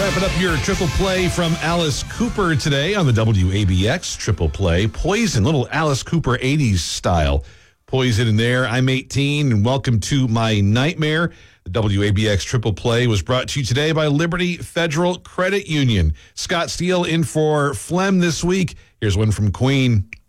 Wrapping up your triple play from Alice Cooper today on the WABX triple play. Poison, little Alice Cooper 80s style. Poison in there. I'm 18, and welcome to my nightmare. The WABX triple play was brought to you today by Liberty Federal Credit Union. Scott Steele in for Flem this week. Here's one from Queen.